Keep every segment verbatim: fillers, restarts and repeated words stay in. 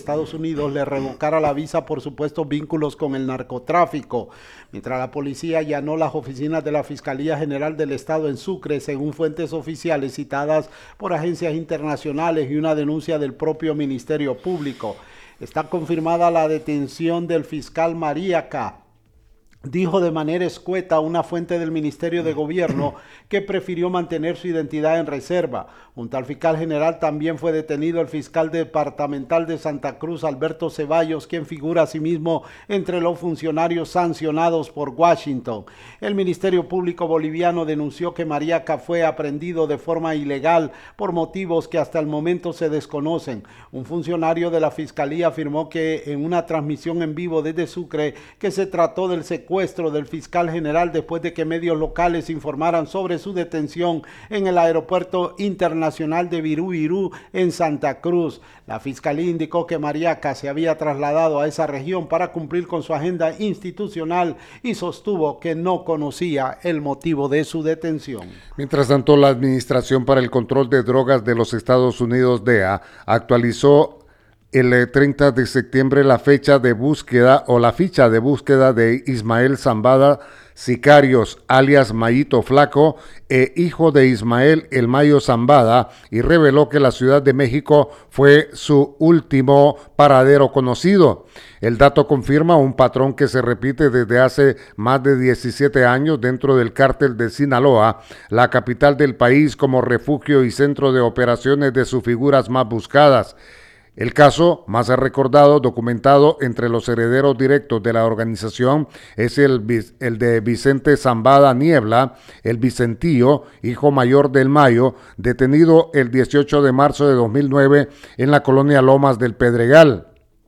Estados Unidos le revocara la visa por supuestos vínculos con el narcotráfico, mientras la policía allanó las oficinas de la Fiscalía General del Estado en Sucre, según fuentes oficiales citadas por agencias internacionales y una denuncia del propio Ministerio Público. Está confirmada la detención del fiscal Mariaca, dijo de manera escueta una fuente del Ministerio de Gobierno que prefirió mantener su identidad en reserva. Junto al fiscal general también fue detenido el fiscal departamental de Santa Cruz, Alberto Ceballos, quien figura asimismo entre los funcionarios sancionados por Washington. El Ministerio Público boliviano denunció que Mariaca fue aprehendido de forma ilegal por motivos que hasta el momento se desconocen. Un funcionario de la Fiscalía afirmó que en una transmisión en vivo desde Sucre que se trató del secuestro del fiscal general después de que medios locales informaran sobre su detención en el aeropuerto internacional de Virú Virú en Santa Cruz. La Fiscalía indicó que Mariaca se había trasladado a esa región para cumplir con su agenda institucional y sostuvo que no conocía el motivo de su detención. Mientras tanto, la Administración para el Control de Drogas de los Estados Unidos, D E A, actualizó el treinta de septiembre la fecha de búsqueda o la ficha de búsqueda de Ismael Zambada Sicarios, alias Mayito Flaco, e hijo de Ismael El Mayo Zambada, y reveló que la Ciudad de México fue su último paradero conocido. El dato confirma un patrón que se repite desde hace más de diecisiete años dentro del cártel de Sinaloa, la capital del país, como refugio y centro de operaciones de sus figuras más buscadas. El caso más recordado, documentado entre los herederos directos de la organización, es el, el de Vicente Zambada Niebla, el Vicentillo, hijo mayor del Mayo, detenido el dieciocho de marzo de dos mil nueve en la colonia Lomas del Pedregal.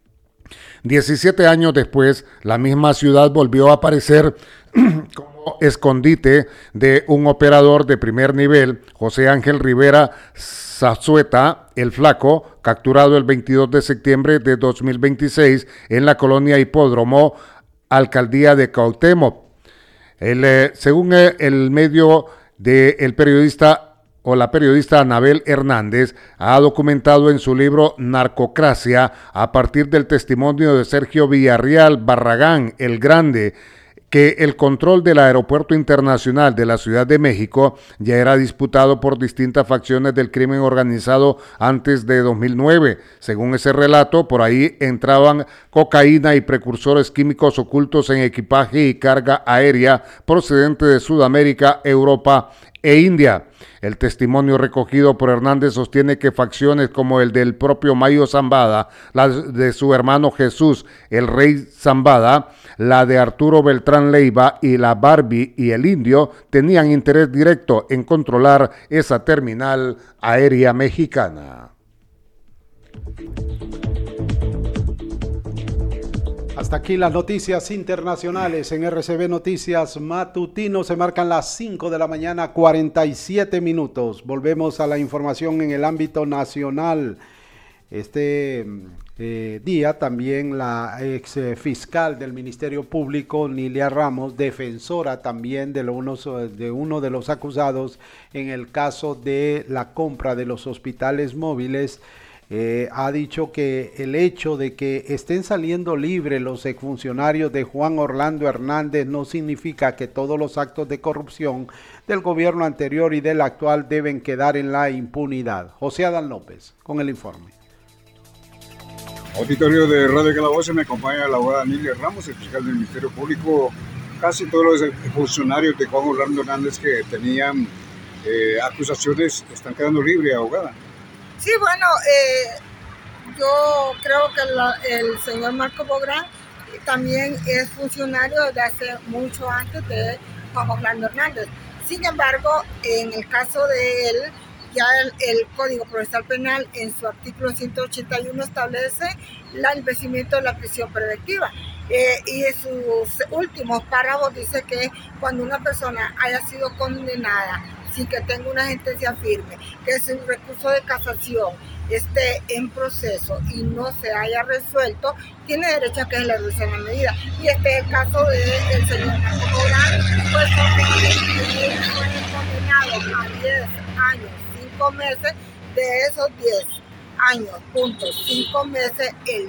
diecisiete años después, la misma ciudad volvió a aparecer como escondite de un operador de primer nivel, José Ángel Rivera Zazueta, el Flaco, capturado el veintidós de septiembre de dos mil veintiséis en la colonia Hipódromo, alcaldía de Cuauhtémoc. El, eh, según el, el medio del periodista o la periodista Anabel Hernández, ha documentado en su libro Narcocracia, a partir del testimonio de Sergio Villarreal Barragán, el Grande, que el control del aeropuerto internacional de la Ciudad de México ya era disputado por distintas facciones del crimen organizado antes de dos mil nueve. Según ese relato, por ahí entraban cocaína y precursores químicos ocultos en equipaje y carga aérea procedente de Sudamérica, Europa e India. El testimonio recogido por Hernández sostiene que facciones como el del propio Mayo Zambada, la de su hermano Jesús, el Rey Zambada, la de Arturo Beltrán Leiva y la Barbie y el Indio tenían interés directo en controlar esa terminal aérea mexicana. Hasta aquí las noticias internacionales en R C B Noticias Matutino. Se marcan las cinco de la mañana, cuarenta y siete minutos. Volvemos a la información en el ámbito nacional. Este eh, día también la ex eh, fiscal del Ministerio Público, Nilia Ramos, defensora también de, lo unos, de uno de los acusados en el caso de la compra de los hospitales móviles, Eh, ha dicho que el hecho de que estén saliendo libres los exfuncionarios de Juan Orlando Hernández no significa que todos los actos de corrupción del gobierno anterior y del actual deben quedar en la impunidad. José Adán López con el informe. Auditorio de Radio Calabozo, me acompaña la abogada Nilia Ramos, el fiscal del Ministerio Público. Casi todos los funcionarios de Juan Orlando Hernández que tenían eh, acusaciones están quedando libres, abogada. Sí, bueno, eh, yo creo que la, el señor Marco Bográn también es funcionario desde hace mucho antes de Juan Orlando Hernández. Sin embargo, en el caso de él, ya el, el Código Procesal Penal en su artículo ciento ochenta y uno establece el vencimiento de la prisión preventiva. Eh, y en sus últimos párrafos dice que cuando una persona haya sido condenada sin que tenga una sentencia firme, que su recurso de casación esté en proceso y no se haya resuelto, tiene derecho a que se le reducen la medida. Y este es el caso del señor Marco Bográn, pues fue condenado a diez años, cinco meses, de esos diez años, punto, cinco meses, él